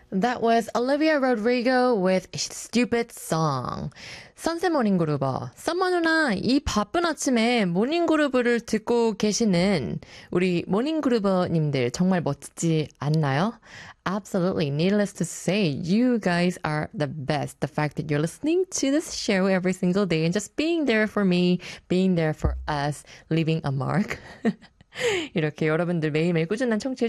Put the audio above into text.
That was Olivia Rodrigo with Stupid Song. 선세 모닝그루버. 썸머 누나, 이 바쁜 아침에 모닝그루브를 듣고 계시는 우리 모닝그루버님들 정말 멋지지 않나요? Absolutely. Needless to say, you guys are the best. The fact that you're listening to this show every single day and just being there for me, being there for us, leaving a mark. 이렇게 여러분들 매일매일 꾸준한 청취해